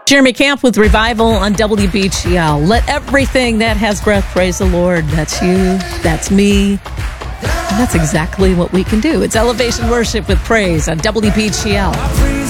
Jeremy Camp with Revival on WBGL. Let everything that has breath praise the Lord. That's you. That's me. And that's exactly what we can do. It's Elevation Worship with Praise on WBGL.